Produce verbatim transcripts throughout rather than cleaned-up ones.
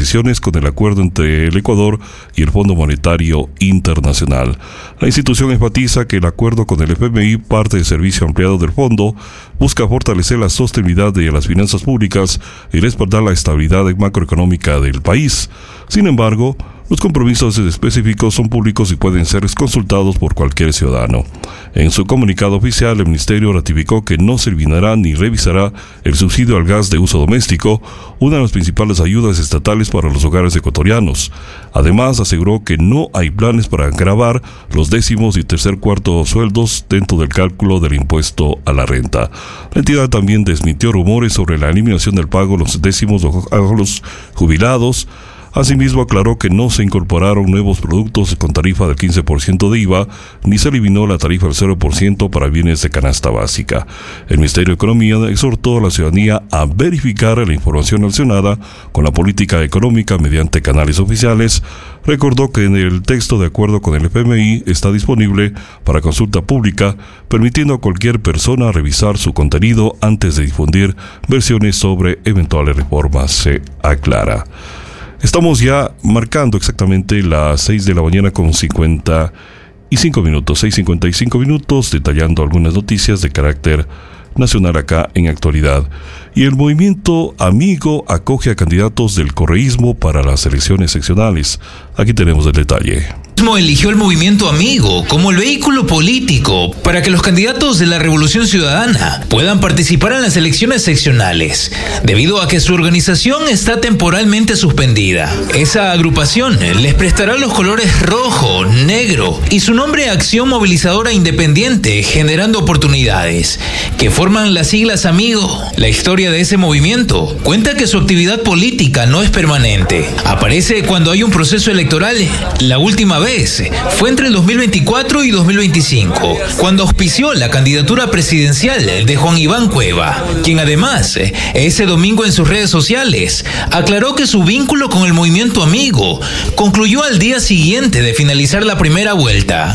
disposiciones con el acuerdo entre el Ecuador y el Fondo Monetario Internacional. La institución enfatiza que el acuerdo con el F M I, parte del servicio ampliado del fondo, busca fortalecer la sostenibilidad de las finanzas públicas y respaldar la estabilidad macroeconómica del país. Sin embargo, los compromisos específicos son públicos y pueden ser consultados por cualquier ciudadano. En su comunicado oficial, el Ministerio ratificó que no se eliminará ni revisará el subsidio al gas de uso doméstico, una de las principales ayudas estatales para los hogares ecuatorianos. Además, aseguró que no hay planes para gravar los décimos y tercer cuarto sueldos dentro del cálculo del impuesto a la renta. La entidad también desmintió rumores sobre la eliminación del pago de los décimos a los jubilados. Asimismo, aclaró que no se incorporaron nuevos productos con tarifa del quince por ciento de I V A, ni se eliminó la tarifa del cero por ciento para bienes de canasta básica. El Ministerio de Economía exhortó a la ciudadanía a verificar la información relacionada con la política económica mediante canales oficiales. Recordó que en el texto de acuerdo con el F M I está disponible para consulta pública, permitiendo a cualquier persona revisar su contenido antes de difundir versiones sobre eventuales reformas, se aclara. Estamos ya marcando exactamente las seis de la mañana con cincuenta y cinco minutos, seis cincuenta y cinco minutos, detallando algunas noticias de carácter nacional acá en actualidad. Y el movimiento Amigo acoge a candidatos del correísmo para las elecciones seccionales. Aquí tenemos el detalle. Eligió el movimiento Amigo como el vehículo político para que los candidatos de la Revolución Ciudadana puedan participar en las elecciones seccionales, debido a que su organización está temporalmente suspendida. Esa agrupación les prestará los colores rojo, negro y su nombre Acción Movilizadora Independiente, generando oportunidades, que forman las siglas Amigo. La historia de ese movimiento cuenta que su actividad política no es permanente. Aparece cuando hay un proceso electoral. La última vez fue entre el dos mil veinticuatro y dos mil veinticinco, cuando auspició la candidatura presidencial de Juan Iván Cueva, quien además, ese domingo en sus redes sociales, aclaró que su vínculo con el movimiento Amigo concluyó al día siguiente de finalizar la primera vuelta.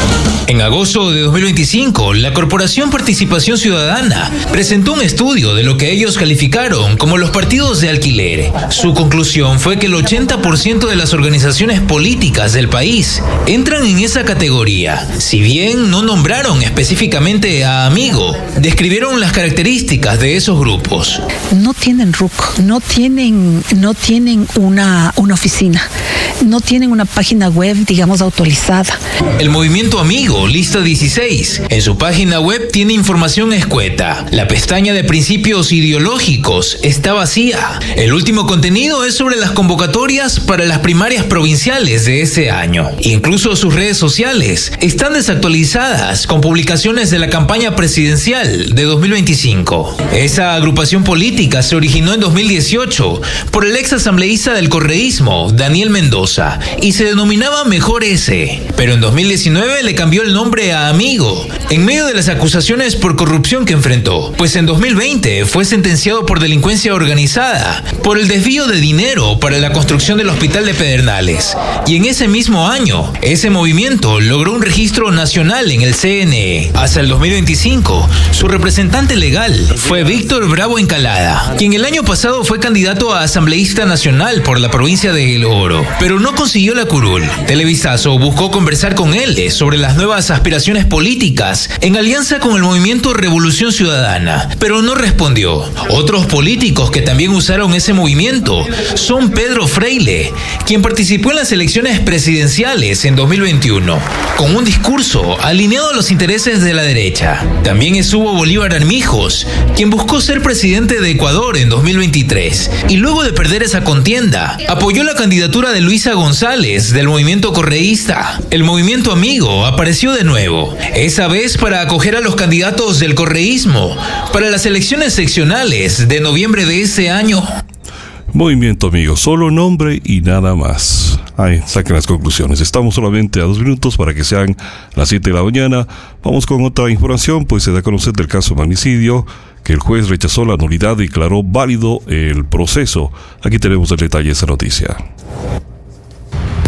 En agosto de dos mil veinticinco, la Corporación Participación Ciudadana presentó un estudio de lo que ellos calificaron como los partidos de alquiler. Su conclusión fue que el ochenta por ciento de las organizaciones políticas del país entran en esa categoría. Si bien no nombraron específicamente a Amigo, describieron las características de esos grupos. No tienen R U C, no tienen, no tienen una, una oficina, no tienen una página web, digamos, autorizada. El movimiento Amigo lista dieciséis. En su página web tiene información escueta. La pestaña de principios ideológicos está vacía. El último contenido es sobre las convocatorias para las primarias provinciales de ese año. Incluso sus redes sociales están desactualizadas con publicaciones de la campaña presidencial de dos mil veinticinco. Esa agrupación política se originó en dos mil dieciocho por el ex asambleísta del correísmo, Daniel Mendoza, y se denominaba Mejor S. Pero en dos mil diecinueve le cambió el nombre a Amigo, en medio de las acusaciones por corrupción que enfrentó, pues en dos mil veinte fue sentenciado por delincuencia organizada por el desvío de dinero para la construcción del hospital de Pedernales. Y en ese mismo año, ese movimiento logró un registro nacional en el C N E. Hasta el dos mil veinticinco, su representante legal fue Víctor Bravo Encalada, quien el año pasado fue candidato a asambleísta nacional por la provincia de El Oro, pero no consiguió la curul. Televisazo buscó conversar con él sobre las nuevas aspiraciones políticas en alianza con el movimiento Revolución Ciudadana, pero no respondió. Otros políticos que también usaron ese movimiento son Pedro Freile, quien participó en las elecciones presidenciales en dos mil veintiuno, con un discurso alineado a los intereses de la derecha. También estuvo Bolívar Armijos, quien buscó ser presidente de Ecuador en dos mil veintitrés, y luego de perder esa contienda, apoyó la candidatura de Luisa González del movimiento correísta. El movimiento Amigo apareció de nuevo, esa vez para acoger a los candidatos del correísmo para las elecciones seccionales de noviembre de ese año. Movimiento Amigo, solo nombre y nada más. Ahí saquen las conclusiones. Estamos solamente a dos minutos para que sean las siete de la mañana. Vamos con otra información, pues se da a conocer del caso magnicidio, que el juez rechazó la nulidad y declaró válido el proceso. Aquí tenemos el detalle de esa noticia.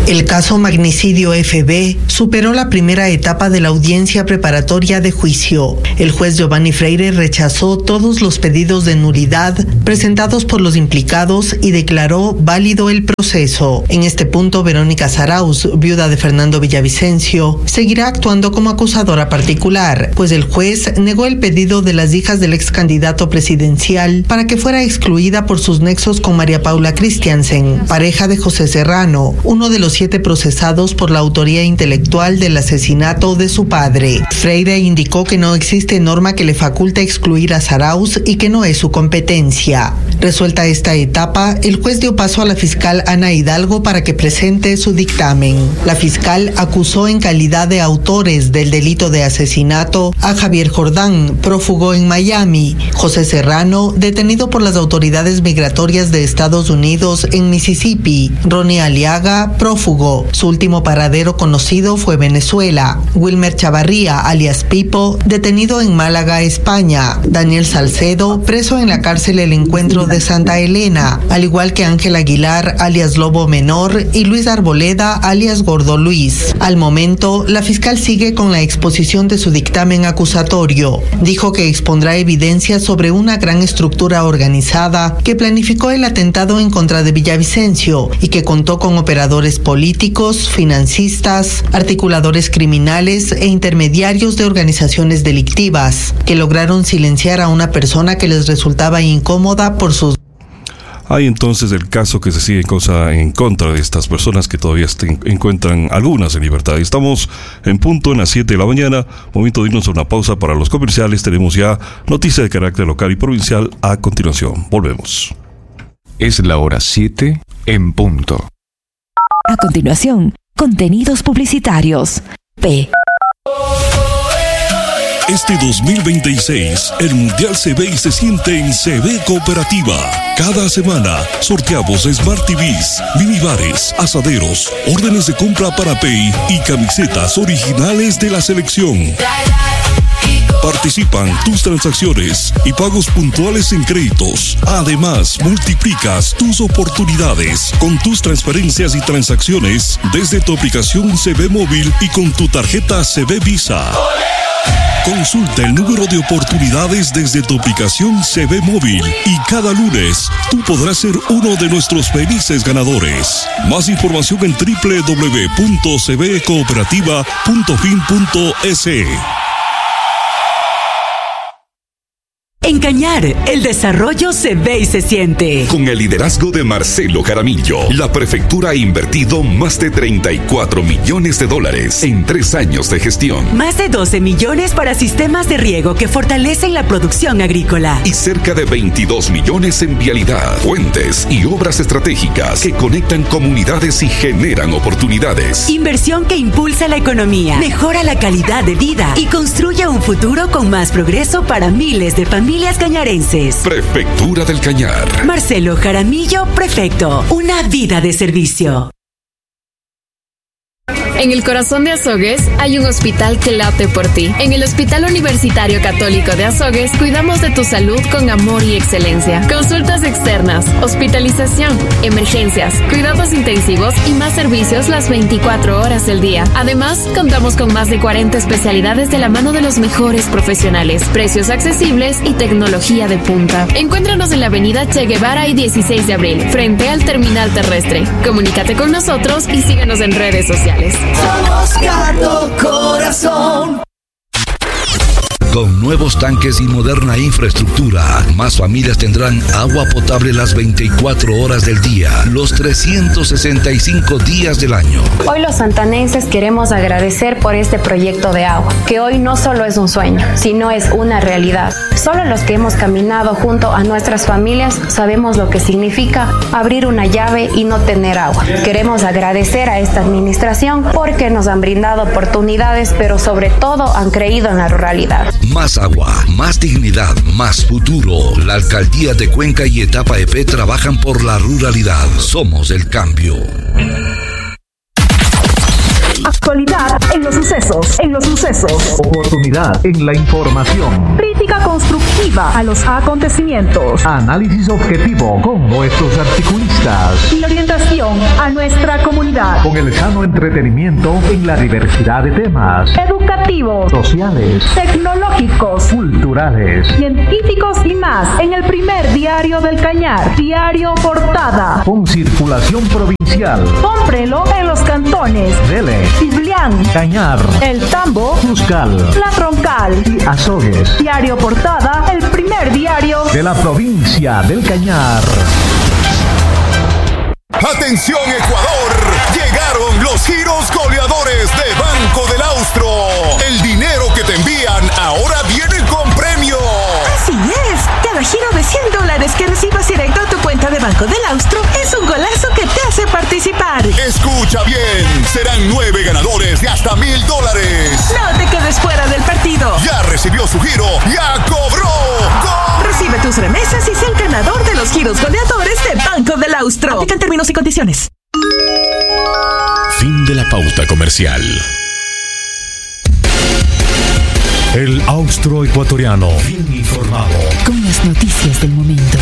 El caso Magnicidio F B superó la primera etapa de la audiencia preparatoria de juicio. El juez Giovanni Freire rechazó todos los pedidos de nulidad presentados por los implicados y declaró válido el proceso. En este punto, Verónica Zarauz, viuda de Fernando Villavicencio, seguirá actuando como acusadora particular, pues el juez negó el pedido de las hijas del ex candidato presidencial para que fuera excluida por sus nexos con María Paula Christiansen, pareja de José Serrano, uno de los siete procesados por la autoría intelectual del asesinato de su padre. Freire indicó que no existe norma que le faculte excluir a Zarauz y que no es su competencia. Resuelta esta etapa, el juez dio paso a la fiscal Ana Hidalgo para que presente su dictamen. La fiscal acusó en calidad de autores del delito de asesinato a Javier Jordán, prófugo en Miami, José Serrano, detenido por las autoridades migratorias de Estados Unidos en Mississippi, Ronnie Aliaga, prófugo. Su último paradero conocido fue Venezuela. Wilmer Chavarría, alias Pipo, detenido en Málaga, España. Daniel Salcedo, preso en la cárcel El Encuentro de Santa Elena, al igual que Ángel Aguilar, alias Lobo Menor, y Luis Arboleda, alias Gordo Luis. Al momento, la fiscal sigue con la exposición de su dictamen acusatorio. Dijo que expondrá evidencias sobre una gran estructura organizada que planificó el atentado en contra de Villavicencio y que contó con operadores políticos políticos, financistas, articuladores criminales e intermediarios de organizaciones delictivas que lograron silenciar a una persona que les resultaba incómoda por sus... Hay entonces el caso que se sigue en, cosa, en contra de estas personas que todavía estén, encuentran algunas en libertad. Estamos en punto en las siete de la mañana, momento de irnos a una pausa para los comerciales. Tenemos ya noticias de carácter local y provincial a continuación. Volvemos. Es la hora siete en punto. A continuación, contenidos publicitarios. P. Este dos mil veintiséis, el Mundial se ve y se siente en C V Cooperativa. Cada semana sorteamos Smart T Vs, minibares, asaderos, órdenes de compra para Pay y camisetas originales de la selección. Participan tus transacciones y pagos puntuales en créditos. Además, multiplicas tus oportunidades con tus transferencias y transacciones desde tu aplicación C V Móvil y con tu tarjeta C V Visa. Consulta el número de oportunidades desde tu aplicación C V Móvil y cada lunes tú podrás ser uno de nuestros felices ganadores. Más información en doble u doble u doble u punto c v cooperativa punto fin punto e s. En Cañar, el desarrollo se ve y se siente. Con el liderazgo de Marcelo Jaramillo, la prefectura ha invertido más de treinta y cuatro millones de dólares en tres años de gestión. Más de doce millones para sistemas de riego que fortalecen la producción agrícola. Y cerca de veintidós millones en vialidad, puentes y obras estratégicas que conectan comunidades y generan oportunidades. Inversión que impulsa la economía, mejora la calidad de vida y construye un futuro con más progreso para miles de familias cañarenses. Prefectura del Cañar. Marcelo Jaramillo, prefecto. Una vida de servicio. En el corazón de Azogues hay un hospital que late por ti. En el Hospital Universitario Católico de Azogues cuidamos de tu salud con amor y excelencia. Consultas externas, hospitalización, emergencias, cuidados intensivos y más servicios las veinticuatro horas del día. Además, contamos con más de cuarenta especialidades de la mano de los mejores profesionales, precios accesibles y tecnología de punta. Encuéntranos en la avenida Che Guevara y dieciséis de abril, frente al terminal terrestre. Comunícate con nosotros y síguenos en redes sociales. Somos Cardo Corazón. Con nuevos tanques y moderna infraestructura, más familias tendrán agua potable las veinticuatro horas del día, los trescientos sesenta y cinco días del año. Hoy los santanenses queremos agradecer por este proyecto de agua, que hoy no solo es un sueño, sino es una realidad. Solo los que hemos caminado junto a nuestras familias sabemos lo que significa abrir una llave y no tener agua. Queremos agradecer a esta administración porque nos han brindado oportunidades, pero sobre todo han creído en la ruralidad. Más agua, más dignidad, más futuro. La Alcaldía de Cuenca y Etapa E P trabajan por la ruralidad. Somos el cambio. Actualidad en los sucesos, en los sucesos. Oportunidad en la información. Crítica constructiva a los acontecimientos. Análisis objetivo con nuestros articulistas. Y orientación a nuestra comunidad. calidad. Con el sano entretenimiento en la diversidad de temas. Educativos, sociales, tecnológicos, culturales, científicos y más. En el primer diario del Cañar. Diario Portada. Con circulación provincial. Cómprelo en los cantones Dele, Ciblián, Cañar, El Tambo, Cuscal, La Troncal y Azogues. Diario Portada, el primer diario de la provincia del Cañar. ¡Atención, Ecuador! Llegaron los giros goleadores de Banco del Austro. El dinero que te envían ahora viene con premio. Así es. Cada giro de cien dólares que recibas directo a tu cuenta de Banco del Austro es un golazo que te hace participar. Escucha bien. Serán nueve ganadores de hasta mil dólares. No te quedes fuera del partido. Ya recibió su giro. ¡Ya cobró! ¡Gol! Recibe tus remesas y sé el ganador de los giros goleadores de Banco del Austro. Aplican términos y condiciones. Fin de la pauta comercial. El Austro Ecuatoriano. Bien informado. Con las noticias del momento.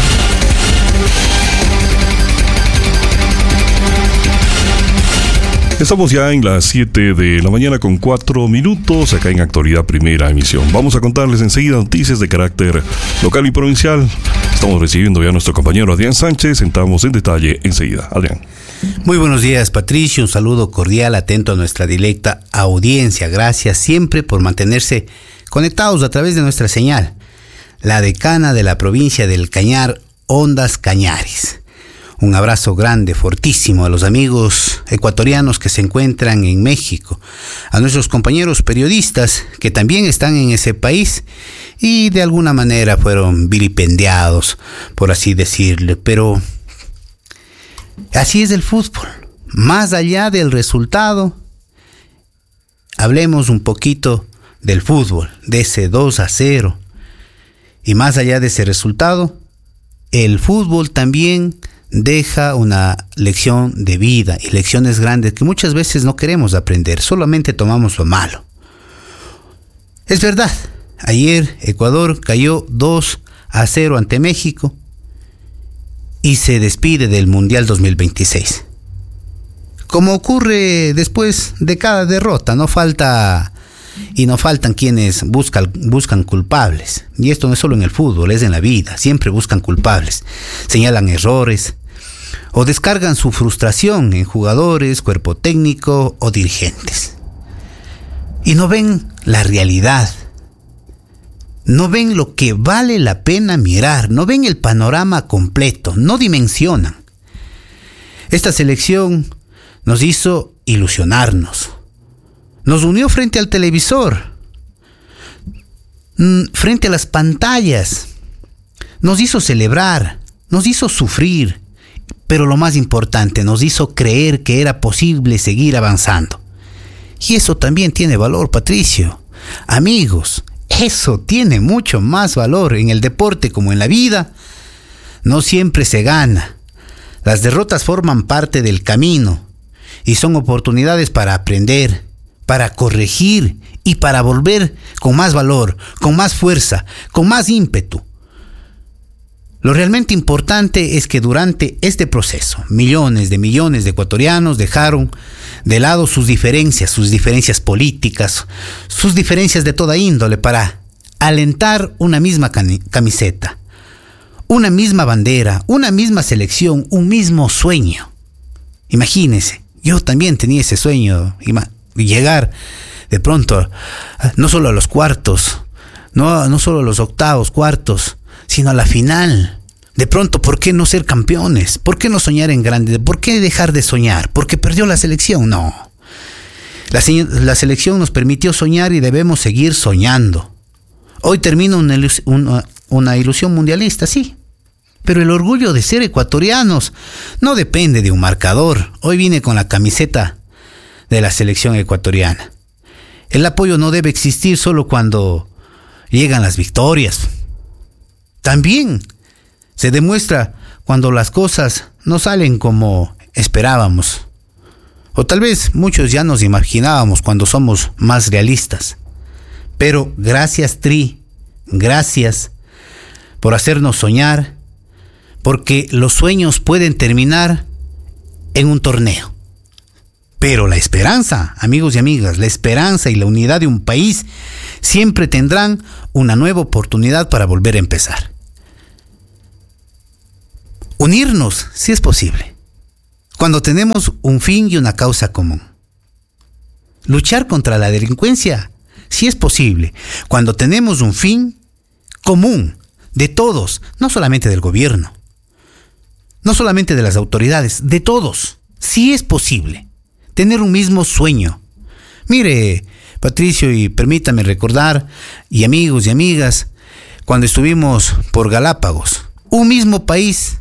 Estamos ya en las siete de la mañana con cuatro minutos, acá en Actualidad Primera Emisión. Vamos a contarles enseguida noticias de carácter local y provincial. Estamos recibiendo ya a nuestro compañero Adrián Sánchez, entramos en detalle enseguida. Adrián. Muy buenos días, Patricio, un saludo cordial, atento a nuestra directa audiencia. Gracias siempre por mantenerse conectados a través de nuestra señal. La decana de la provincia del Cañar, Ondas Cañares. Un abrazo grande, fortísimo a los amigos ecuatorianos que se encuentran en México, a nuestros compañeros periodistas que también están en ese país y de alguna manera fueron vilipendiados, por así decirlo, pero así es el fútbol. Más allá del resultado, hablemos un poquito del fútbol, de ese dos a cero. Y más allá de ese resultado, el fútbol también deja una lección de vida y lecciones grandes que muchas veces no queremos aprender, solamente tomamos lo malo. Es verdad, ayer Ecuador cayó dos a cero ante México y se despide del Mundial dos mil veintiséis. Como ocurre después de cada derrota, no falta y no faltan quienes buscan, buscan culpables. Y esto no es solo en el fútbol, es en la vida, siempre buscan culpables. Señalan errores o descargan su frustración en jugadores, cuerpo técnico o dirigentes. Y no ven la realidad. No ven lo que vale la pena mirar, no ven el panorama completo, no dimensionan. Esta selección nos hizo ilusionarnos, nos unió frente al televisor, frente a las pantallas, nos hizo celebrar, nos hizo sufrir, pero lo más importante, nos hizo creer que era posible seguir avanzando. Y eso también tiene valor, Patricio. Amigos, eso tiene mucho más valor en el deporte como en la vida. No siempre se gana. Las derrotas forman parte del camino y son oportunidades para aprender, para corregir y para volver con más valor, con más fuerza, con más ímpetu. Lo realmente importante es que durante este proceso, millones de millones de ecuatorianos dejaron de lado sus diferencias, sus diferencias políticas, sus diferencias de toda índole para alentar una misma camiseta, una misma bandera, una misma selección, un mismo sueño. Imagínense, yo también tenía ese sueño, llegar de pronto no solo a los cuartos, no, no solo a los octavos, cuartos, sino a la final. De pronto, ¿por qué no ser campeones? ¿Por qué no soñar en grande? ¿Por qué dejar de soñar? ¿Porque perdió la selección? No. La, la selección nos permitió soñar y debemos seguir soñando. Hoy termina una, una, una ilusión mundialista, sí. Pero el orgullo de ser ecuatorianos no depende de un marcador. Hoy vine con la camiseta de la selección ecuatoriana. El apoyo no debe existir solo cuando llegan las victorias. También se demuestra cuando las cosas no salen como esperábamos. O tal vez muchos ya nos imaginábamos cuando somos más realistas. Pero gracias, Tri, gracias por hacernos soñar, porque los sueños pueden terminar en un torneo. Pero la esperanza, amigos y amigas, la esperanza y la unidad de un país siempre tendrán una nueva oportunidad para volver a empezar. Unirnos, si es posible, cuando tenemos un fin y una causa común. Luchar contra la delincuencia, si es posible, cuando tenemos un fin común de todos, no solamente del gobierno, no solamente de las autoridades, de todos, si es posible, tener un mismo sueño. Mire, Patricio, y permítame recordar, y amigos y amigas, cuando estuvimos por Galápagos, un mismo país,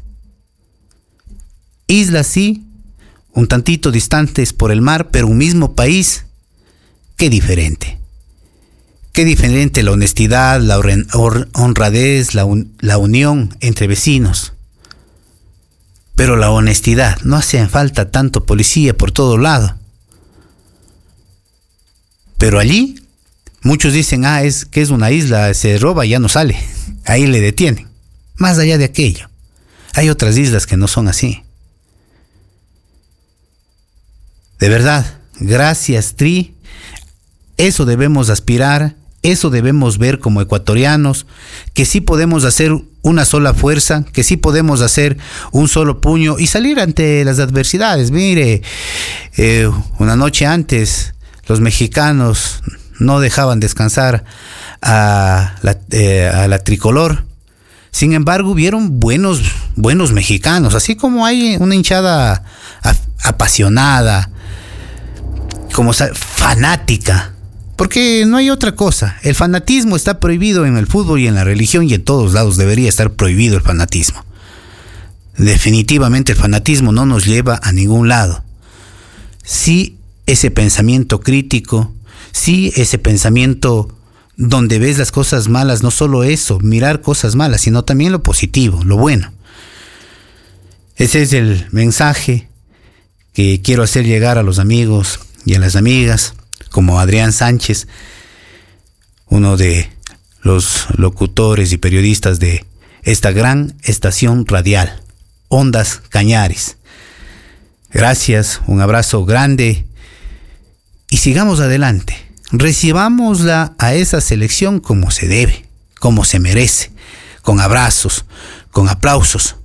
islas sí, un tantito distantes por el mar, pero un mismo país. Qué diferente. Qué diferente la honestidad, la honradez, la, un, la unión entre vecinos. Pero la honestidad, no hace falta tanto policía por todo lado. Pero allí, muchos dicen, ah, es que es una isla, se roba y ya no sale. Ahí le detienen. Más allá de aquello, hay otras islas que no son así. De verdad, gracias, Tri. Eso debemos aspirar, eso debemos ver como ecuatorianos, que sí podemos hacer una sola fuerza, que sí podemos hacer un solo puño y salir ante las adversidades. Mire, eh, una noche antes los mexicanos no dejaban descansar a la, eh, a la tricolor. Sin embargo, hubieron buenos, buenos mexicanos, así como hay una hinchada apasionada, como fanática. Porque no hay otra cosa. El fanatismo está prohibido en el fútbol y en la religión, y en todos lados debería estar prohibido el fanatismo. Definitivamente el fanatismo no nos lleva a ningún lado. Sí, ese pensamiento crítico, sí, ese pensamiento donde ves las cosas malas, no solo eso, mirar cosas malas, sino también lo positivo, lo bueno. Ese es el mensaje que quiero hacer llegar a los amigos y a las amigas, como Adrián Sánchez, uno de los locutores y periodistas de esta gran estación radial, Ondas Cañares. Gracias, un abrazo grande y sigamos adelante. Recibámosla a esa selección como se debe, como se merece, con abrazos, con aplausos.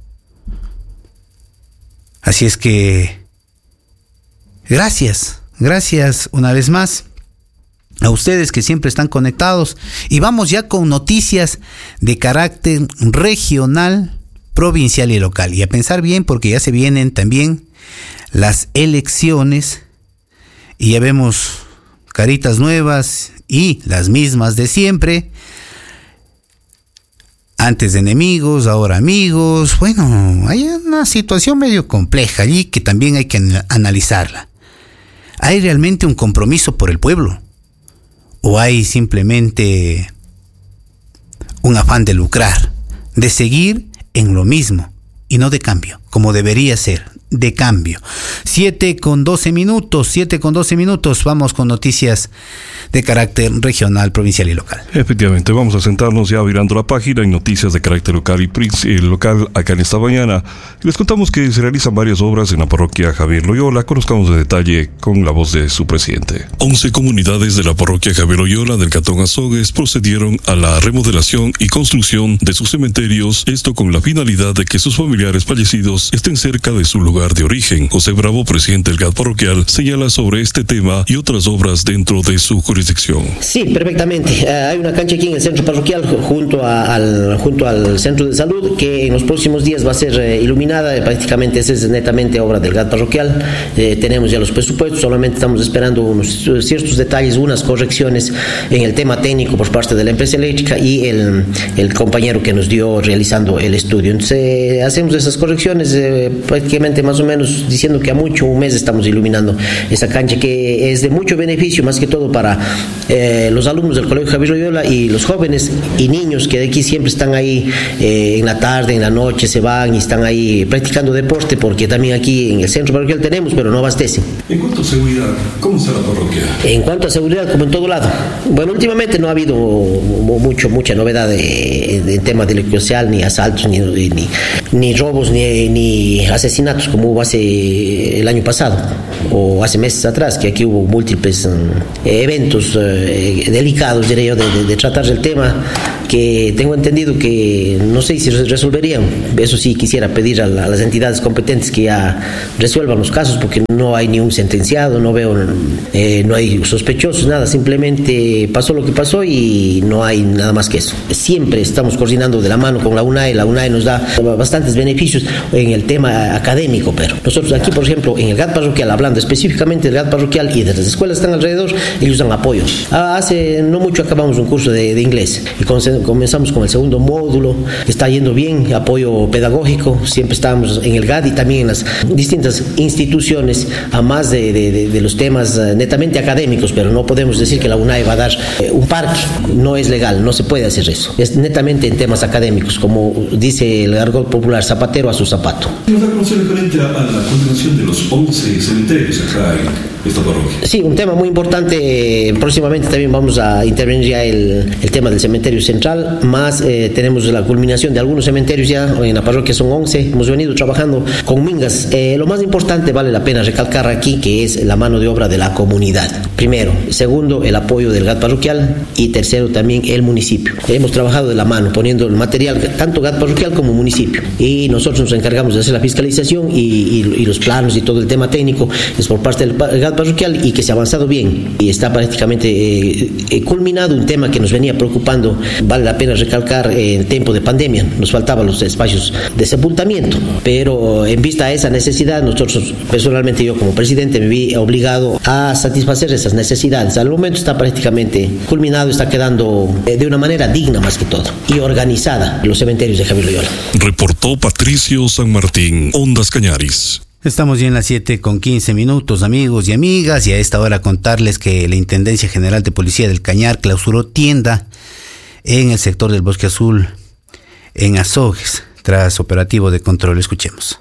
Así es que, gracias. Gracias una vez más a ustedes que siempre están conectados, y vamos ya con noticias de carácter regional, provincial y local. Y a pensar bien, porque ya se vienen también las elecciones y ya vemos caritas nuevas y las mismas de siempre. Antes de enemigos, ahora amigos. Bueno, hay una situación medio compleja allí que también hay que analizarla. ¿Hay realmente un compromiso por el pueblo? ¿O hay simplemente un afán de lucrar, de seguir en lo mismo y no de cambio, como debería ser, de cambio? siete con doce minutos, siete con doce minutos, vamos con noticias de carácter regional, provincial y local. Efectivamente, vamos a sentarnos ya virando la página en noticias de carácter local y eh, local acá en esta mañana. Les contamos que se realizan varias obras en la parroquia Javier Loyola. Conozcamos de detalle con la voz de su presidente. Once comunidades de la parroquia Javier Loyola del Cantón Azogues procedieron a la remodelación y construcción de sus cementerios, esto con la finalidad de que sus familiares fallecidos estén cerca de su lugar de origen. José Bravo, presidente del G A T parroquial, señala sobre este tema y otras obras dentro de su jurisdicción. Sí, perfectamente. Uh, hay una cancha aquí en el centro parroquial junto, a, al, junto al centro de salud que en los próximos días va a ser uh, iluminada. Prácticamente esa es netamente obra del G A T parroquial. Eh, tenemos ya los presupuestos, solamente estamos esperando unos uh, ciertos detalles, unas correcciones en el tema técnico por parte de la empresa eléctrica y el, el compañero que nos dio realizando el estudio. Entonces eh, hacemos esas correcciones eh, prácticamente más o menos diciendo que a mucho un mes estamos iluminando esa cancha, que es de mucho beneficio, más que todo para Eh, los alumnos del Colegio Javier Loyola y los jóvenes y niños que de aquí siempre están ahí eh, en la tarde, en la noche, se van y están ahí practicando deporte, porque también aquí en el centro parroquial tenemos, pero no abastecen. En cuanto a seguridad, ¿cómo está la parroquia? En cuanto a seguridad, como en todo lado. Bueno, últimamente no ha habido mucho, mucha novedad de, de, en tema delincuencial, ni asaltos, ni, ni, ni robos, ni, ni asesinatos como hubo hace el año pasado. o hace meses atrás, que aquí hubo múltiples eh, eventos eh, delicados, diría yo, de, de, de tratar el tema, que tengo entendido que no sé si resolverían. Eso sí, quisiera pedir a, la, a las entidades competentes que ya resuelvan los casos, porque no hay ni un sentenciado, no veo, eh, no hay sospechosos, nada, simplemente pasó lo que pasó y no hay nada más que eso. Siempre estamos coordinando de la mano con la UNAE, la UNAE nos da bastantes beneficios en el tema académico, pero nosotros aquí, por ejemplo, en el G A T parroquial, hablando específicamente del G A T parroquial y de las escuelas que están alrededor, ellos dan apoyo. Hace no mucho acabamos un curso de, de inglés y comenzamos con el segundo módulo, está yendo bien, apoyo pedagógico, siempre estamos en el G A T y también en las distintas instituciones, a más de, de, de los temas netamente académicos, pero no podemos decir que la UNAE va a dar eh, un parque, no es legal, no se puede hacer eso, es netamente en temas académicos, como dice el argot popular, zapatero a su zapato. ¿Nos da a conocer referente a, a la continuación de los once cementerios acá en esta parroquia? Sí, un tema muy importante, próximamente también vamos a intervenir ya el, el tema del cementerio central, más eh, tenemos la culminación de algunos cementerios ya, en la parroquia son once, hemos venido trabajando con mingas. Eh, lo más importante, vale la pena recalcar aquí, que es la mano de obra de la comunidad, primero, segundo, el apoyo del G A T parroquial y tercero también el municipio. Hemos trabajado de la mano, poniendo el material, tanto G A T parroquial como municipio, y nosotros nos encargamos de hacer la fiscalización y, y, y los planos y todo el tema técnico es por parte del G A T parroquial, y que se ha avanzado bien y está prácticamente eh, eh, culminado un tema que nos venía preocupando. Vale la pena recalcar, eh, en tiempo de pandemia nos faltaban los espacios de sepultamiento, pero en vista a esa necesidad, nosotros, personalmente yo como presidente, me vi obligado a satisfacer esas necesidades. Al momento está prácticamente culminado, está quedando eh, de una manera digna más que todo y organizada los cementerios de Javier Loyola. Reportó Patricio San Martín, Ondas Cañaris. Estamos ya en las siete con quince minutos, amigos y amigas, y a esta hora contarles que la Intendencia General de Policía del Cañar clausuró tienda en el sector del Bosque Azul, en Azogues, tras operativo de control. Escuchemos.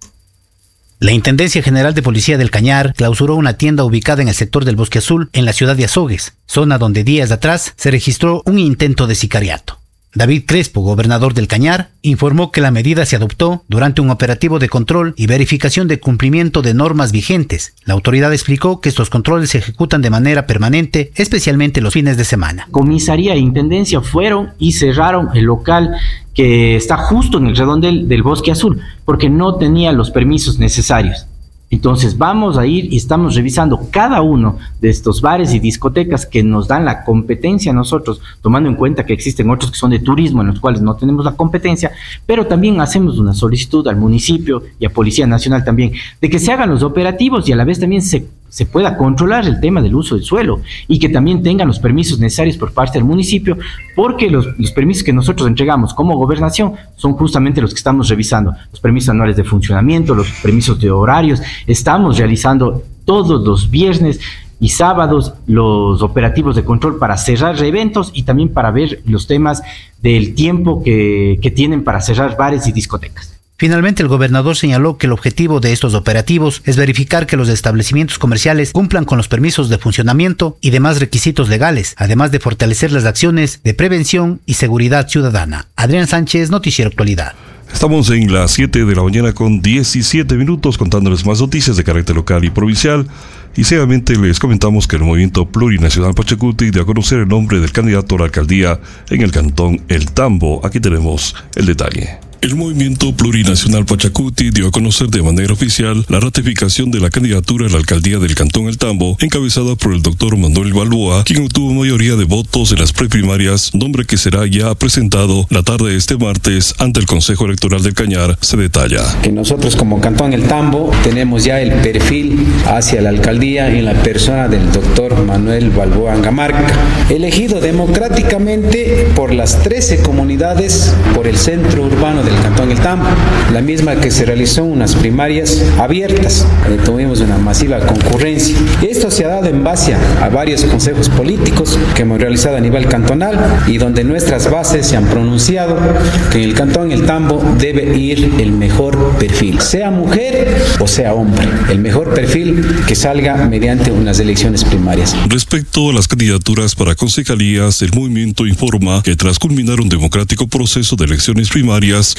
La Intendencia General de Policía del Cañar clausuró una tienda ubicada en el sector del Bosque Azul, en la ciudad de Azogues, zona donde días atrás se registró un intento de sicariato. David Crespo, gobernador del Cañar, informó que la medida se adoptó durante un operativo de control y verificación de cumplimiento de normas vigentes. La autoridad explicó que estos controles se ejecutan de manera permanente, especialmente los fines de semana. Comisaría e Intendencia fueron y cerraron el local que está justo en el redondel del Bosque Azul, porque no tenía los permisos necesarios. Entonces vamos a ir y estamos revisando cada uno de estos bares y discotecas que nos dan la competencia a nosotros, tomando en cuenta que existen otros que son de turismo en los cuales no tenemos la competencia, pero también hacemos una solicitud al municipio y a Policía Nacional también de que se hagan los operativos y a la vez también se se pueda controlar el tema del uso del suelo y que también tengan los permisos necesarios por parte del municipio, porque los, los permisos que nosotros entregamos como gobernación son justamente los que estamos revisando, los permisos anuales de funcionamiento, los permisos de horarios. Estamos realizando todos los viernes y sábados los operativos de control para cerrar eventos y también para ver los temas del tiempo que, que tienen para cerrar bares y discotecas. Finalmente, el gobernador señaló que el objetivo de estos operativos es verificar que los establecimientos comerciales cumplan con los permisos de funcionamiento y demás requisitos legales, además de fortalecer las acciones de prevención y seguridad ciudadana. Adrián Sánchez, Noticiero Actualidad. Estamos en las siete de la mañana con diecisiete minutos contándoles más noticias de carácter local y provincial. Y seguidamente les comentamos que el Movimiento Plurinacional Pachacuti dio a conocer el nombre del candidato a la alcaldía en el cantón El Tambo. Aquí tenemos el detalle. El Movimiento Plurinacional Pachacuti dio a conocer de manera oficial la ratificación de la candidatura a la alcaldía del Cantón El Tambo, encabezada por el doctor Manuel Balboa, quien obtuvo mayoría de votos en las preprimarias, nombre que será ya presentado la tarde de este martes ante el Consejo Electoral del Cañar. Se detalla que nosotros como Cantón El Tambo tenemos ya el perfil hacia la alcaldía en la persona del doctor Manuel Balboa Angamarca, elegido democráticamente por las trece comunidades por el centro urbano del Cantón El Tambo, la misma que se realizó unas primarias abiertas, eh, tuvimos una masiva concurrencia. Esto se ha dado en base a varios consejos políticos que hemos realizado a nivel cantonal y donde nuestras bases se han pronunciado que en el Cantón El Tambo debe ir el mejor perfil, sea mujer o sea hombre, el mejor perfil que salga mediante unas elecciones primarias. Respecto a las candidaturas para concejalías, el movimiento informa que tras culminar un democrático proceso de elecciones primarias que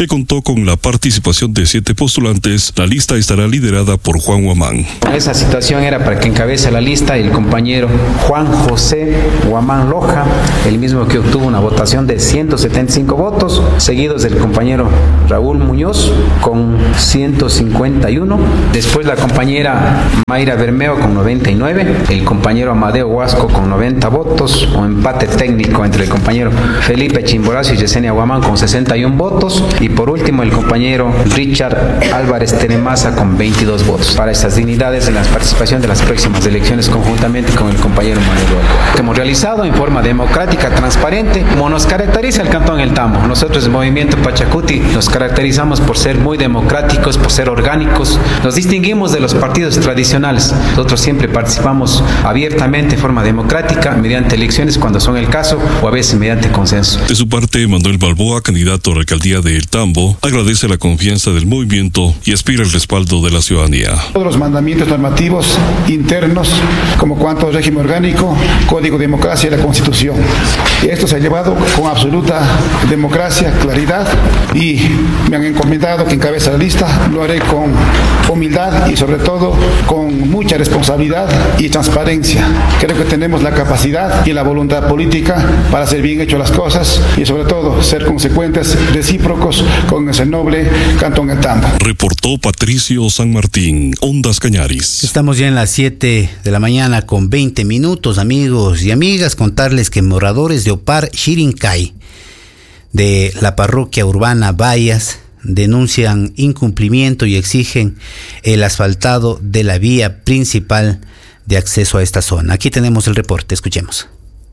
que contó con la participación de siete postulantes. La lista estará liderada por Juan Huamán. Esa situación era para que encabece la lista el compañero Juan José Huamán Loja, el mismo que obtuvo una votación de ciento setenta y cinco votos, seguidos del compañero Raúl Muñoz con ciento cincuenta y uno, después la compañera Mayra Bermeo con noventa y nueve, el compañero Amadeo Huasco con noventa votos, un empate técnico entre el compañero Felipe Chimborazo y Yesenia Huamán con sesenta y uno votos, y por último el compañero Richard Álvarez Tenemaza con veintidós votos para estas dignidades en la participación de las próximas elecciones conjuntamente con el compañero Manuel Balboa, que hemos realizado en forma democrática, transparente, como nos caracteriza el Cantón El Tambo. Nosotros, el Movimiento Pachacuti, nos caracterizamos por ser muy democráticos, por ser orgánicos, nos distinguimos de los partidos tradicionales. Nosotros siempre participamos abiertamente, en forma democrática, mediante elecciones cuando son el caso, o a veces mediante consenso. De su parte, Manuel Balboa, candidato a la alcaldía de El Tambo, agradece la confianza del movimiento y aspira el respaldo de la ciudadanía. Todos los mandamientos normativos internos, como cuanto al régimen orgánico, Código de Democracia y la Constitución. Esto se ha llevado con absoluta democracia, claridad, y me han encomendado que encabece la lista. Lo haré con humildad y sobre todo con mucha responsabilidad y transparencia. Creo que tenemos la capacidad y la voluntad política para hacer bien hecho las cosas y sobre todo ser consecuentes, recíprocos con ese noble Cantón El Tambo. Reportó Patricio San Martín, Ondas Cañaris. Estamos ya en las siete de la mañana con veinte minutos, amigos y amigas. Contarles que moradores de Opar Xirincay, de la parroquia urbana Bayas, denuncian incumplimiento y exigen el asfaltado de la vía principal de acceso a esta zona. Aquí tenemos el reporte, escuchemos.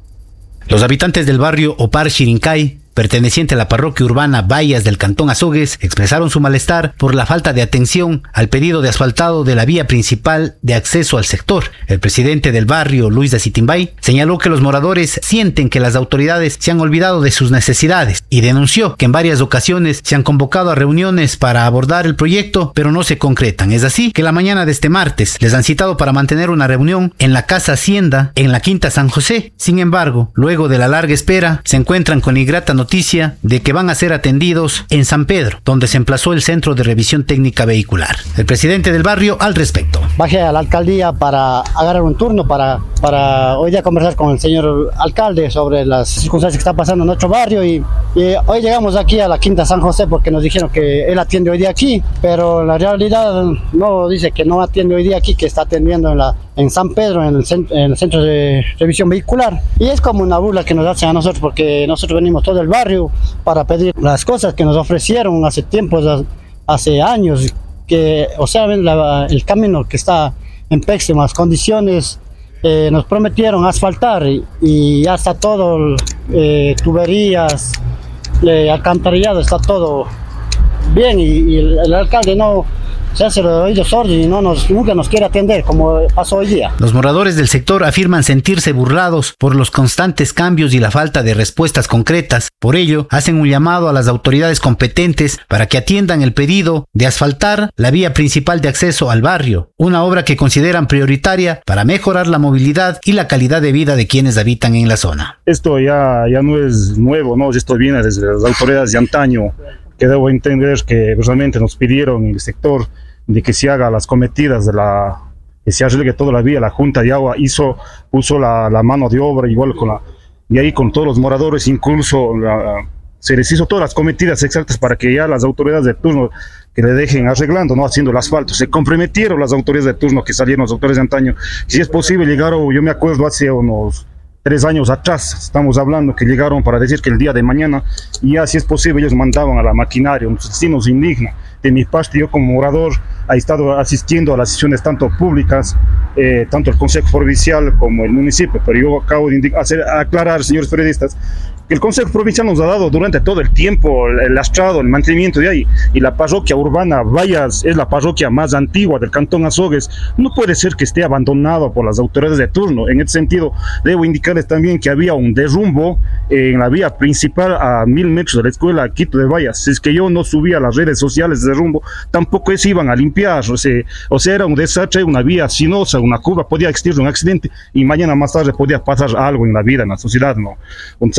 Los habitantes del barrio Opar Xirincay, perteneciente a la parroquia urbana Bayas del Cantón Azogues, expresaron su malestar por la falta de atención al pedido de asfaltado de la vía principal de acceso al sector. El presidente del barrio, Luis de Sitimbay, señaló que los moradores sienten que las autoridades se han olvidado de sus necesidades y denunció que en varias ocasiones se han convocado a reuniones para abordar el proyecto, pero no se concretan. Es así que la mañana de este martes les han citado para mantener una reunión en la Casa Hacienda, en la Quinta San José. Sin embargo, luego de la larga espera, se encuentran con la ingrata noticia de que van a ser atendidos en San Pedro, donde se emplazó el Centro de Revisión Técnica Vehicular. El presidente del barrio al respecto. Bajé a la alcaldía para agarrar un turno para, para hoy día conversar con el señor alcalde sobre las circunstancias que están pasando en nuestro barrio y, y hoy llegamos aquí a la Quinta San José porque nos dijeron que él atiende hoy día aquí, pero la realidad no dice que no atiende hoy día aquí, que está atendiendo en, la, en San Pedro, en el, centro, en el Centro de Revisión Vehicular. Y es como una burla que nos hacen a nosotros porque nosotros venimos todo el barrio para pedir las cosas que nos ofrecieron hace tiempos, hace años, que, o sea, la, el camino que está en pésimas condiciones, eh, nos prometieron asfaltar y, y ya está todo, eh, tuberías, eh, alcantarillado, está todo bien y, y el, el alcalde no se hace los oídos sordos y no nos, nunca nos quiere atender como pasó hoy día. Los moradores del sector afirman sentirse burlados por los constantes cambios y la falta de respuestas concretas. Por ello, hacen un llamado a las autoridades competentes para que atiendan el pedido de asfaltar la vía principal de acceso al barrio, una obra que consideran prioritaria para mejorar la movilidad y la calidad de vida de quienes habitan en la zona. Esto ya, ya no es nuevo, ¿no? Esto viene desde las autoridades de antaño, que debo entender que realmente nos pidieron en el sector de que se haga las cometidas de la, que se arregle toda la vía. La Junta de Agua hizo, puso la, la mano de obra igual con la, y ahí con todos los moradores incluso la, se les hizo todas las cometidas exactas para que ya las autoridades de turno que le dejen arreglando, no haciendo el asfalto. Se comprometieron las autoridades de turno que salieron, los autores de antaño, si es posible llegaron, yo me acuerdo hace unos tres años atrás, estamos hablando que llegaron para decir que el día de mañana, y ya si es posible ellos mandaban a la maquinaria. Sí nos indigna. De mi parte, yo como morador he estado asistiendo a las sesiones tanto públicas, eh, tanto el Consejo Provincial como el municipio, pero yo acabo de hacer, aclarar, señores periodistas, que el Consejo Provincial nos ha dado durante todo el tiempo el, el lastrado, el mantenimiento de ahí, y la parroquia urbana Bayas es la parroquia más antigua del Cantón Azogues. No puede ser que esté abandonado por las autoridades de turno. En ese sentido, debo indicarles también que había un derrumbo en la vía principal a mil metros de la escuela Quito de Bayas. Si es que yo no subía a las redes sociales de derrumbo, tampoco se iban a limpiar, o sea, o sea, era un desastre, una vía sinuosa, una curva, podía existir un accidente y mañana más tarde podía pasar algo en la vida, en la sociedad, ¿no? Entonces aquí también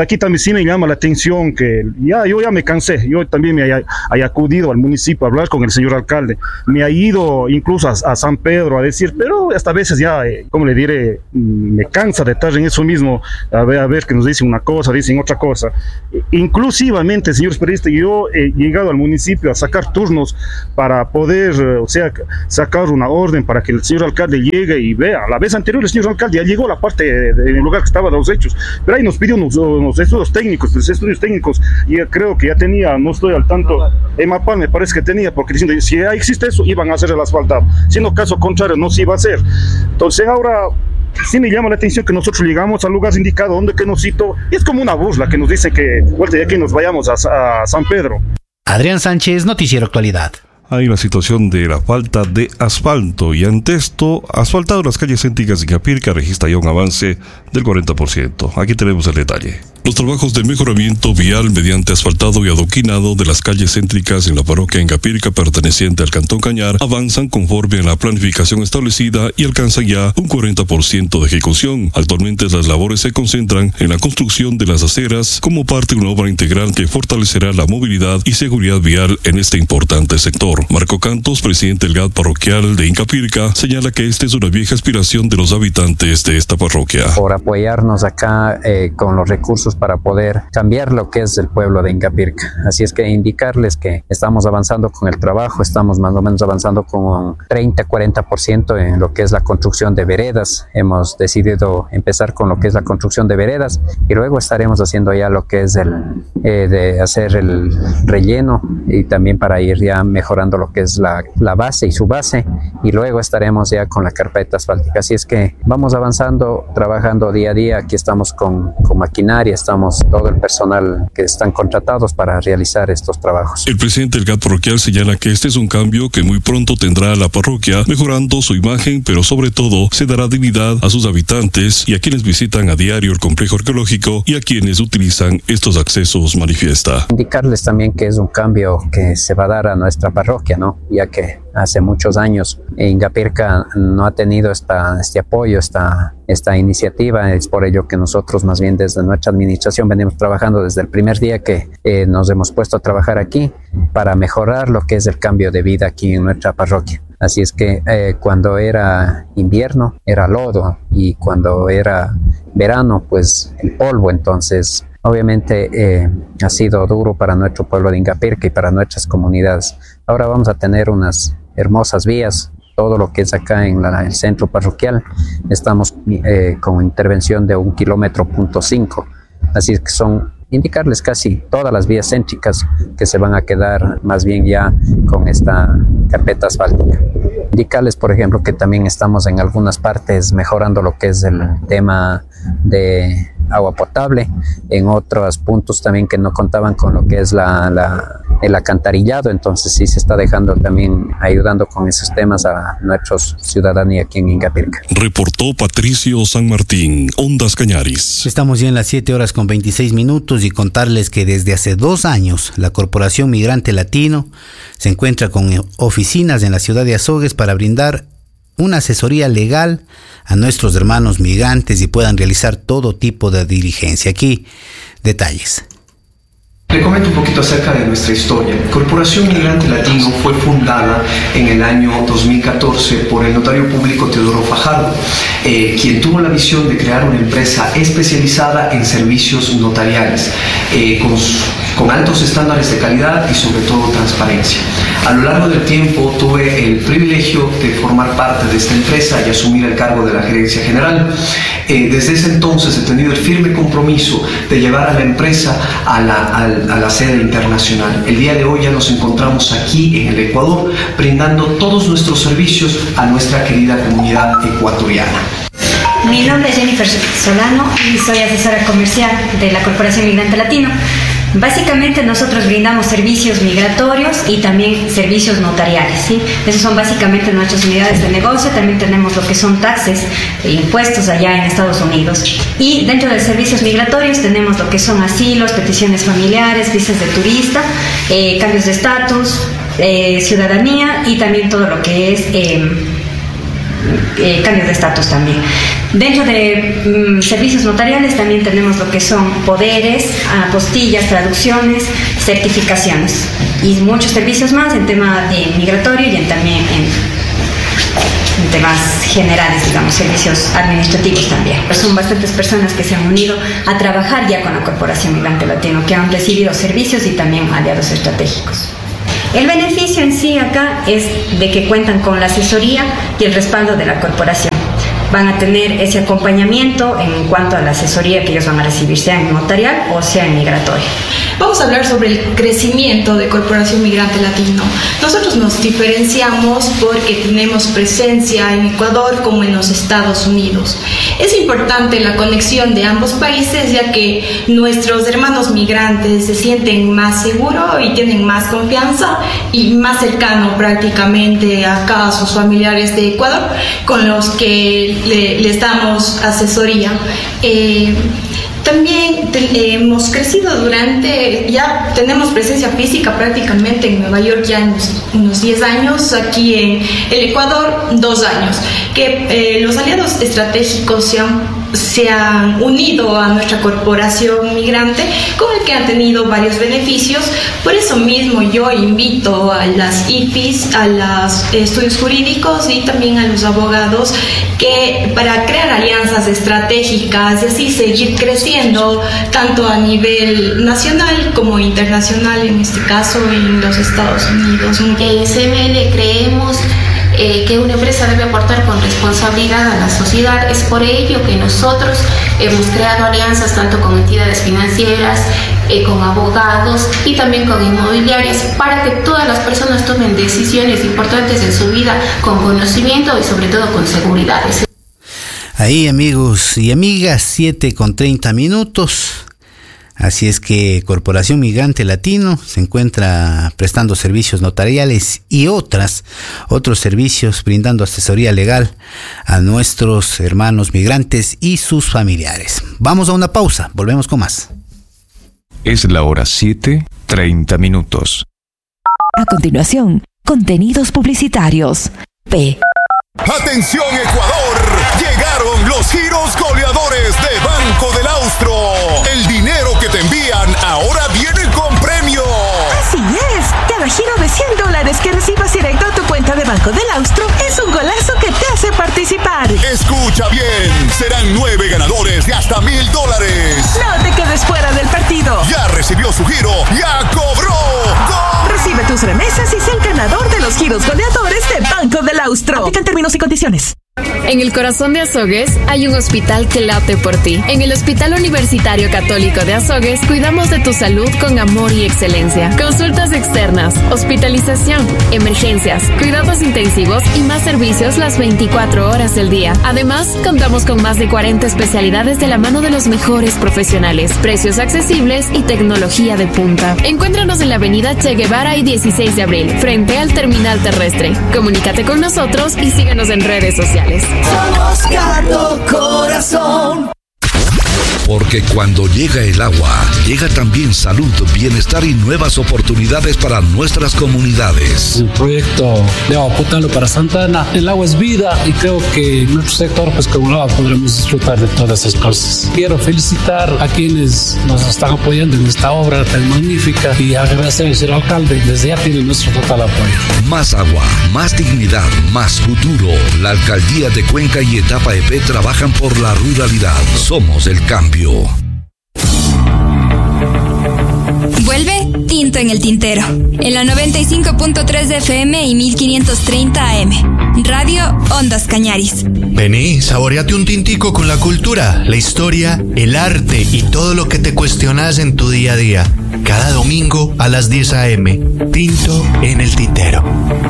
sí me llama la atención que ya, yo ya me cansé, yo también me haya, haya acudido al municipio a hablar con el señor alcalde, me ha ido incluso a, a San Pedro a decir, pero hasta veces ya, eh, ¿cómo le diré? Me cansa de estar en eso mismo, a ver, a ver que nos dicen una cosa, dicen otra cosa. Inclusivamente, señores periodistas, yo he llegado al municipio a sacar turnos para poder, o sea, sacar una orden para que el señor alcalde llegue y vea. La vez anterior el señor alcalde ya llegó a la parte del lugar que estaba de los hechos, pero ahí nos pidió unos, unos estudios técnicos, los estudios técnicos, y creo que ya tenía, no estoy al tanto, EMAPAL me parece que tenía, porque diciendo, si ya existe eso, iban a hacer el asfaltado, siendo caso contrario, no se iba a hacer. Entonces ahora sí me llama la atención que nosotros llegamos al lugar indicado, donde que nos citó, y es como una burla que nos dice que vuelta de aquí nos vayamos a, a San Pedro. Adrián Sánchez, Noticiero Actualidad. Hay la situación de la falta de asfalto y ante esto, asfaltado las calles céntricas de Incapirca registra ya un avance del cuarenta por ciento. Aquí tenemos el detalle. Los trabajos de mejoramiento vial mediante asfaltado y adoquinado de las calles céntricas en la parroquia Incapirca perteneciente al Cantón Cañar avanzan conforme a la planificación establecida y alcanzan ya un cuarenta por ciento de ejecución. Actualmente las labores se concentran en la construcción de las aceras como parte de una obra integral que fortalecerá la movilidad y seguridad vial en este importante sector. Marco Cantos, presidente del G A D parroquial de Incapirca, señala que esta es una vieja aspiración de los habitantes de esta parroquia. Por apoyarnos acá eh, con los recursos para poder cambiar lo que es el pueblo de Incapirca. Así es que indicarles que estamos avanzando con el trabajo, estamos más o menos avanzando con un treinta a cuarenta por ciento en lo que es la construcción de veredas. Hemos decidido empezar con lo que es la construcción de veredas y luego estaremos haciendo ya lo que es el eh, de hacer el relleno y también para ir ya mejorando lo que es la, la base y su base, y luego estaremos ya con la carpeta asfáltica. Así es que vamos avanzando, trabajando día a día. Aquí estamos con, con maquinaria, estamos todo el personal que están contratados para realizar estos trabajos. El presidente del G A D parroquial señala que este es un cambio que muy pronto tendrá la parroquia, mejorando su imagen, pero sobre todo se dará dignidad a sus habitantes y a quienes visitan a diario el complejo arqueológico y a quienes utilizan estos accesos, manifiesta. Indicarles también que es un cambio que se va a dar a nuestra parroquia, ¿no? Ya que hace muchos años Incapirca no ha tenido esta, este apoyo, esta, esta iniciativa. Es por ello que nosotros más bien desde nuestra administración venimos trabajando desde el primer día que eh, nos hemos puesto a trabajar aquí para mejorar lo que es el cambio de vida aquí en nuestra parroquia. Así es que eh, cuando era invierno era lodo y cuando era verano pues el polvo. Entonces obviamente eh, ha sido duro para nuestro pueblo de Incapirca y para nuestras comunidades. Ahora vamos a tener unas hermosas vías, todo lo que es acá en la, el centro parroquial. Estamos eh, con intervención de un kilómetro punto cinco, así que son indicarles casi todas las vías céntricas que se van a quedar más bien ya con esta carpeta asfáltica. Indicarles, por ejemplo, que también estamos en algunas partes mejorando lo que es el tema de agua potable, en otros puntos también que no contaban con lo que es la, la, el alcantarillado, entonces sí se está dejando también ayudando con esos temas a nuestra ciudadanía aquí en Incapirca. Reportó Patricio San Martín, Ondas Cañaris. Estamos ya en las siete horas con veintiséis minutos y contarles que desde hace dos años la Corporación Migrante Latino se encuentra con oficinas en la ciudad de Azogues para brindar una asesoría legal a nuestros hermanos migrantes y puedan realizar todo tipo de diligencia. Aquí, detalles. Le comento un poquito acerca de nuestra historia. Corporación Migrante Latino fue fundada en el año dos mil catorce por el notario público Teodoro Fajardo, eh, quien tuvo la visión de crear una empresa especializada en servicios notariales, eh, con, con altos estándares de calidad y sobre todo transparencia. A lo largo del tiempo tuve el privilegio de formar parte de esta empresa y asumir el cargo de la gerencia general. Eh, desde ese entonces he tenido el firme compromiso de llevar a la empresa a la, a, a la sede internacional. El día de hoy ya nos encontramos aquí en el Ecuador brindando todos nuestros servicios a nuestra querida comunidad ecuatoriana. Mi nombre es Jennifer Solano y soy asesora comercial de la Corporación Migrante Latino. Básicamente nosotros brindamos servicios migratorios y también servicios notariales, ¿sí? Esos son básicamente nuestras unidades de negocio. También tenemos lo que son taxes e impuestos allá en Estados Unidos. Y dentro de servicios migratorios tenemos lo que son asilos, peticiones familiares, visas de turista, eh, cambios de estatus, eh, ciudadanía y también todo lo que es... Eh, eh, cambios de estatus también. Dentro de mm, servicios notariales también tenemos lo que son poderes, apostillas, traducciones, certificaciones y muchos servicios más en tema de migratorio y en, también en en temas generales, digamos, servicios administrativos también. Son bastantes personas que se han unido a trabajar ya con la Corporación Migrante Latino, que han recibido servicios y también aliados estratégicos. El beneficio en sí acá es de que cuentan con la asesoría y el respaldo de la corporación. Van a tener ese acompañamiento en cuanto a la asesoría que ellos van a recibir, sea en notarial o sea en migratorio. Vamos a hablar sobre el crecimiento de Corporación Migrante Latino. Nosotros nos diferenciamos porque tenemos presencia en Ecuador como en los Estados Unidos. Es importante la conexión de ambos países, ya que nuestros hermanos migrantes se sienten más seguros y tienen más confianza y más cercano prácticamente acá a sus familiares de Ecuador, con los que le, les damos asesoría. Eh, También te, eh, hemos crecido durante, ya tenemos presencia física prácticamente en Nueva York ya en unos, unos diez años, aquí en el Ecuador dos años, que eh, los aliados estratégicos se han se han unido a nuestra corporación migrante, con el que han tenido varios beneficios. Por eso mismo yo invito a las I F I S, a los estudios jurídicos y también a los abogados que para crear alianzas estratégicas y así seguir creciendo tanto a nivel nacional como internacional, en este caso en los Estados Unidos. En C M L creemos Eh, que una empresa debe aportar con responsabilidad a la sociedad. Es por ello que nosotros hemos creado alianzas tanto con entidades financieras, eh, con abogados y también con inmobiliarias para que todas las personas tomen decisiones importantes en su vida con conocimiento y sobre todo con seguridad. Ahí, amigos y amigas, siete con treinta minutos. Así es que Corporación Migrante Latino se encuentra prestando servicios notariales y otras, otros servicios, brindando asesoría legal a nuestros hermanos migrantes y sus familiares. Vamos a una pausa, volvemos con más. Es la hora siete, treinta minutos. A continuación, contenidos publicitarios. P. ¡Atención, Ecuador! Llegaron los giros goleadores de Banco del Austro. El dinero que te envían ahora viene con premio. Así es. Cada giro de cien dólares que recibas directo a tu cuenta de Banco del Austro es un golazo que te hace participar. Escucha bien. Serán nueve ganadores de hasta mil dólares. No te quedes fuera del partido. Ya recibió su giro. Ya cobró. ¡Gol! Recibe tus remesas y sé el ganador de los giros goleadores de Banco del Austro. Aplican términos y condiciones. En el corazón de Azogues hay un hospital que late por ti. En el Hospital Universitario Católico de Azogues cuidamos de tu salud con amor y excelencia. Consultas externas, hospitalización, emergencias, cuidados intensivos y más servicios las veinticuatro horas del día. Además, contamos con más de cuarenta especialidades de la mano de los mejores profesionales, precios accesibles y tecnología de punta. Encuéntranos en la avenida Che Guevara y dieciséis de abril, frente al terminal terrestre. Comunícate con nosotros y síguenos en redes sociales. Somos Gato Corazón. Porque cuando llega el agua, llega también salud, bienestar y nuevas oportunidades para nuestras comunidades. El proyecto de agua potable para Santana, el agua es vida y creo que en nuestro sector, pues como agua, podremos disfrutar de todas esas cosas. Quiero felicitar a quienes nos están apoyando en esta obra tan magnífica y agradecer al señor alcalde, desde ya tiene nuestro total apoyo. Más agua, más dignidad, más futuro. La alcaldía de Cuenca y Etapa E P trabajan por la ruralidad. Somos el cambio. Vuelve Tinto en el Tintero, en la noventa y cinco punto tres de F M y mil quinientos treinta A M. Radio Ondas Cañaris. Vení, saboreate un tintico con la cultura, la historia, el arte y todo lo que te cuestionas en tu día a día. Cada domingo a las diez A M. Tinto en el Tintero.